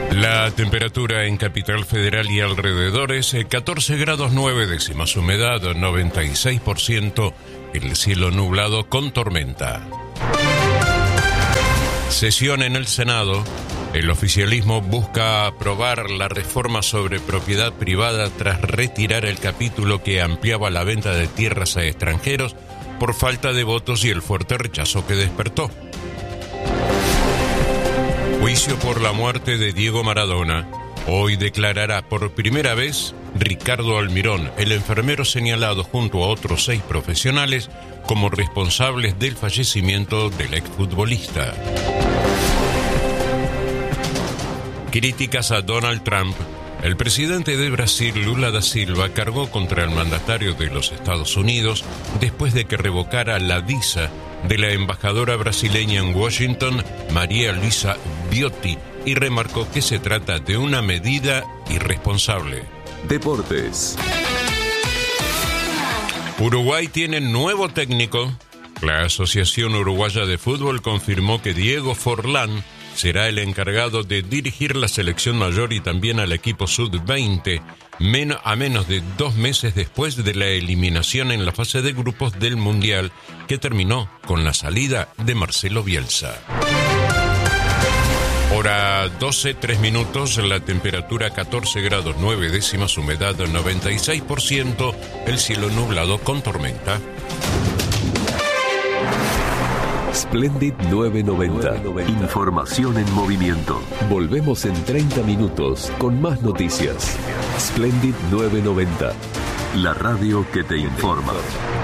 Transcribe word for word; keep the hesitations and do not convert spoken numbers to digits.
La temperatura en Capital Federal y alrededores, catorce grados nueve décimas, humedad noventa y seis por ciento, el cielo nublado con tormenta. Sesión en el Senado. El oficialismo busca aprobar la reforma sobre propiedad privada tras retirar el capítulo que ampliaba la venta de tierras a extranjeros por falta de votos y el fuerte rechazo que despertó. Juicio por la muerte de Diego Maradona. Hoy declarará por primera vez Ricardo Almirón, el enfermero señalado junto a otros seis profesionales como responsables del fallecimiento del exfutbolista. Críticas a Donald Trump. El presidente de Brasil, Lula da Silva, cargó contra el mandatario de los Estados Unidos después de que revocara la visa de la embajadora brasileña en Washington, María Luisa Biotti, y remarcó que se trata de una medida irresponsable. Deportes. Uruguay tiene nuevo técnico. La Asociación Uruguaya de Fútbol confirmó que Diego Forlán será el encargado de dirigir la selección mayor y también al equipo sub veinte, men- a menos de dos meses después de la eliminación en la fase de grupos del Mundial, que terminó con la salida de Marcelo Bielsa. Hora doce, tres minutos, la temperatura catorce grados nueve décimas, humedad noventa y seis por ciento, el cielo nublado con tormenta. Splendid novecientos noventa. Información en movimiento. Volvemos en treinta minutos con más noticias. Splendid novecientos noventa. La radio que te informa.